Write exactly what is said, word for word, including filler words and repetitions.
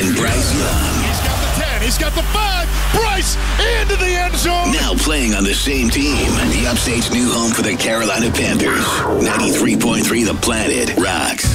and Bryce Young. He's got the ten. He's got the five. Bryce into the end zone. Now playing on the same team. The Upstate's new home for the Carolina Panthers. ninety-three point three The Planet rocks.